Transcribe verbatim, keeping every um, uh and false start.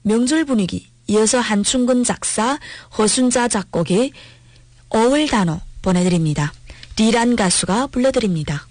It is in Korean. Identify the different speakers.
Speaker 1: 명절 분위기, 이어서 한충근 작사, 허순자 작곡의 어울 단어 보내드립니다. 리란 가수가 불러드립니다.